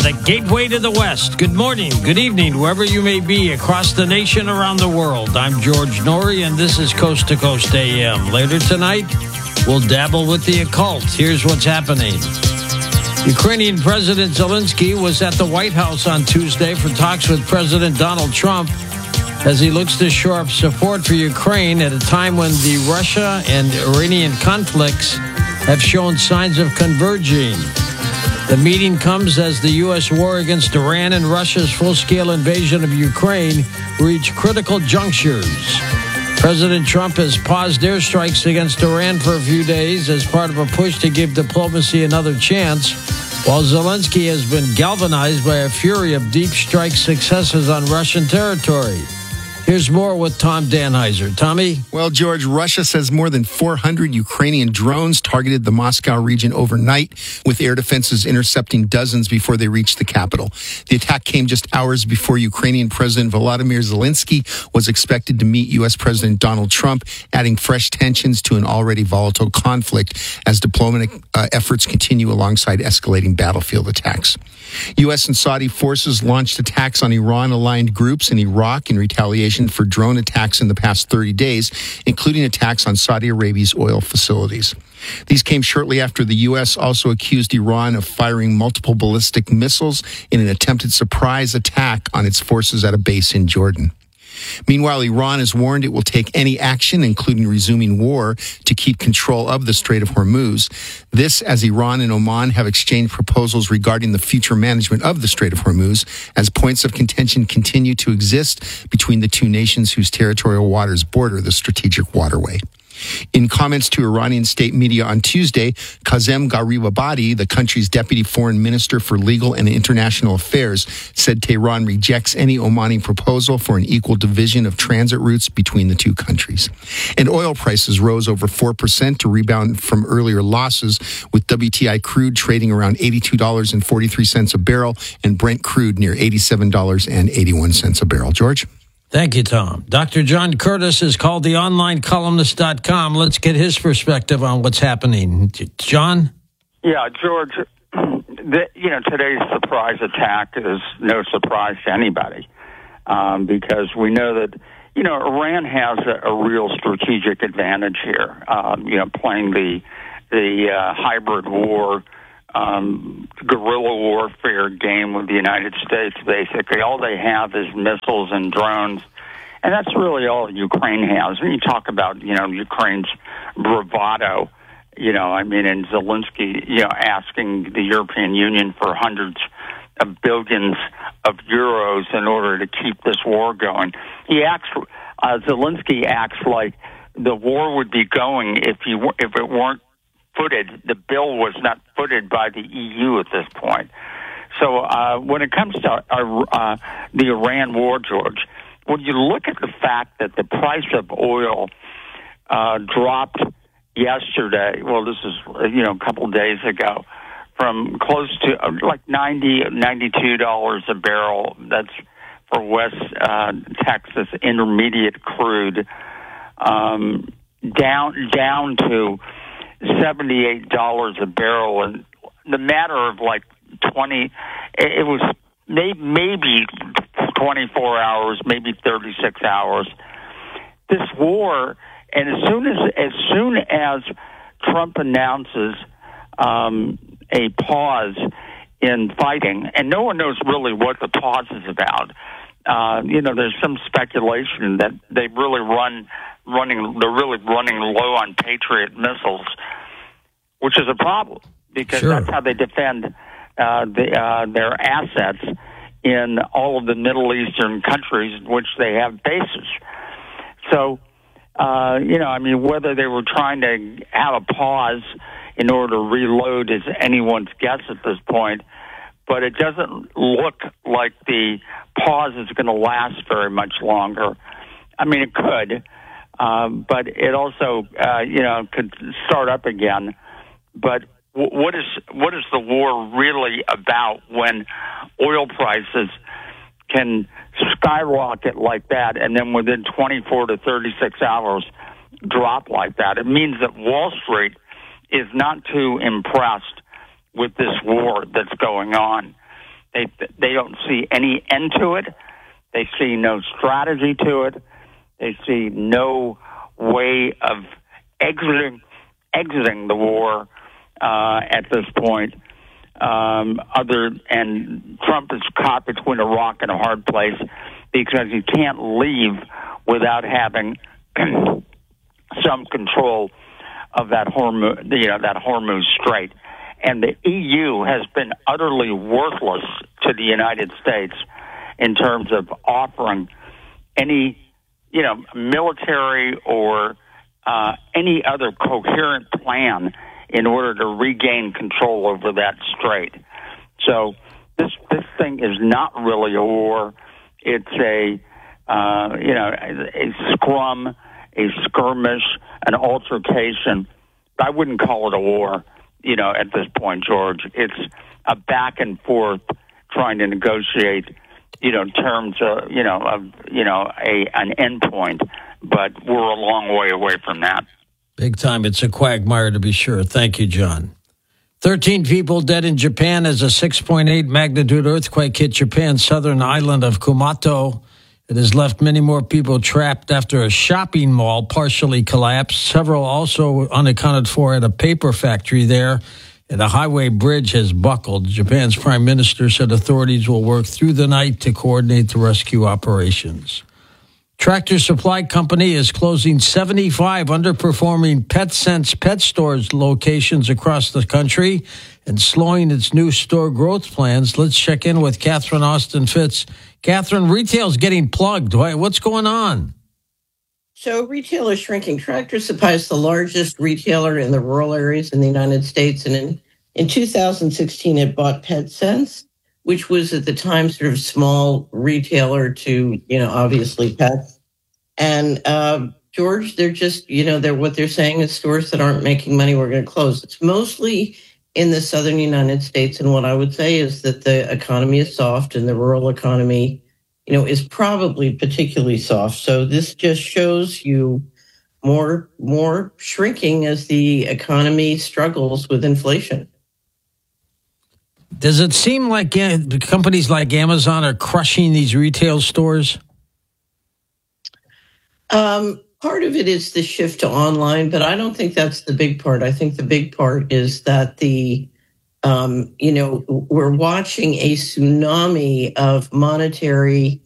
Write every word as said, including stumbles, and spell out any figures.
the gateway to the West. Good morning, good evening, wherever you may be across the nation, around the world. I'm George Norrie, and this is Coast to Coast A M. Later tonight, we'll dabble with the occult. Here's what's happening. Ukrainian President Zelensky was at the White House on Tuesday for talks with President Donald Trump as he looks to shore up support for Ukraine at a time when the Russia and Iranian conflicts have shown signs of converging. The meeting comes as the U S war against Iran and Russia's full-scale invasion of Ukraine reach critical junctures. President Trump has paused airstrikes against Iran for a few days as part of a push to give diplomacy another chance, while Zelensky has been galvanized by a fury of deep strike successes on Russian territory. Here's more with Tom Danheiser. Tommy? Well, George, Russia says more than four hundred Ukrainian drones targeted the Moscow region overnight, with air defenses intercepting dozens before they reached the capital. The attack came just hours before Ukrainian President Volodymyr Zelensky was expected to meet U S. President Donald Trump, adding fresh tensions to an already volatile conflict as diplomatic uh, efforts continue alongside escalating battlefield attacks. U S and Saudi forces launched attacks on Iran-aligned groups in Iraq in retaliation for drone attacks in the past thirty days, including attacks on Saudi Arabia's oil facilities. These came shortly after the U S also accused Iran of firing multiple ballistic missiles in an attempted surprise attack on its forces at a base in Jordan. Meanwhile, Iran has warned it will take any action, including resuming war, to keep control of the Strait of Hormuz. This as Iran and Oman have exchanged proposals regarding the future management of the Strait of Hormuz, as points of contention continue to exist between the two nations whose territorial waters border the strategic waterway. In comments to Iranian state media on Tuesday, Kazem Garibabadi, the country's deputy foreign minister for legal and international affairs, said Tehran rejects any Omani proposal for an equal division of transit routes between the two countries. And oil prices rose over four percent to rebound from earlier losses, with W T I crude trading around eighty-two dollars and forty-three cents a barrel and Brent crude near eighty-seven dollars and eighty-one cents a barrel. George? Thank you, Tom. Doctor John Curtis is called the online columnist dot com. Let's get his perspective on what's happening. John? Yeah, George, the, you know, today's surprise attack is no surprise to anybody um, because we know that, you know, Iran has a, a real strategic advantage here, um, you know, playing the, the uh, hybrid war, um, guerrilla warfare game with the United States, basically. All they have is missiles and drones, and that's really all Ukraine has. When you talk about, you know, Ukraine's bravado, you know, I mean, and Zelensky, you know, asking the European Union for hundreds of billions of euros in order to keep this war going. He acts, uh, Zelensky acts like the war would be going if you if it weren't footed. The bill was not footed by the E U at this point. So uh, when it comes to uh, uh, the Iran war, George, when you look at the fact that the price of oil uh, dropped yesterday, well, this is, you know, a couple of days ago, from close to uh, like ninety, ninety-two dollars a barrel. That's for West uh, Texas intermediate crude, um, down down to seventy-eight dollars a barrel in the matter of like twenty, it was maybe twenty-four hours, maybe thirty-six hours. This war, and as soon as, as soon as Trump announces um, a pause in fighting, and no one knows really what the pause is about. Uh, you know, there's some speculation that they really run running, they're really running low on Patriot missiles, which is a problem because sure. that's how they defend uh, the, uh, their assets in all of the Middle Eastern countries in which they have bases. So, uh, you know, I mean, whether they were trying to have a pause in order to reload is anyone's guess at this point, but it doesn't look like the pause is going to last very much longer. I mean, it could, um, but it also, uh, you know, could start up again. But w- what is what is the war really about when oil prices can skyrocket like that and then within twenty-four to thirty-six hours drop like that? It means that Wall Street is not too impressed with this war that's going on. They they don't see any end to it. They see no strategy to it. They see no way of exiting exiting the war uh, at this point. Um, other and Trump is caught between a rock and a hard place because he can't leave without having some control of that Hormuz, you know, that Hormuz Strait. And the E U has been utterly worthless to the United States in terms of offering any, you know, military or uh, any other coherent plan in order to regain control over that strait. So this this thing is not really a war. It's a uh, you know a scrum, a skirmish, an altercation. I wouldn't call it a war. You know, at this point, George, it's a back and forth trying to negotiate, you know, terms of, you know, of, you know, a, an endpoint, but we're a long way away from that. Big time. It's a quagmire to be sure. Thank you, John. thirteen people dead in Japan as a six point eight magnitude earthquake hit Japan's southern island of Kumato. It has left many more people trapped after a shopping mall partially collapsed. Several also unaccounted for at a paper factory there. And a highway bridge has buckled. Japan's prime minister said authorities will work through the night to coordinate the rescue operations. Tractor Supply Company is closing seventy-five underperforming PetSense pet stores locations across the country and slowing its new store growth plans. Let's check in with Catherine Austin Fitz. Catherine, retail's getting plugged. What's going on? So retail is shrinking. Tractor Supply is the largest retailer in the rural areas in the United States. And in, in two thousand sixteen, it bought PetSense, which was at the time sort of small retailer to, you know, obviously pets. And uh, George, they're just, you know, they're what they're saying is stores that aren't making money, we're going to close. It's mostly in the southern United States. And what I would say is that the economy is soft and the rural economy, you know, is probably particularly soft. So this just shows you more, more shrinking as the economy struggles with inflation. Does it seem like uh, companies like Amazon are crushing these retail stores? Um, part of it is the shift to online, but I don't think that's the big part. I think the big part is that the, um, you know, we're watching a tsunami of monetary